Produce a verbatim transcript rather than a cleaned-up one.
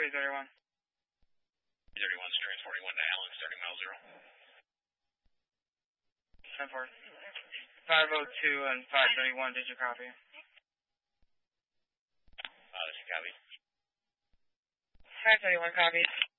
three thirty-one. three thirty-one, transporting one to Allen, starting mile zero. ten four. five oh two and five thirty-one, did you copy? Uh, this is copy. five thirty-one, copy.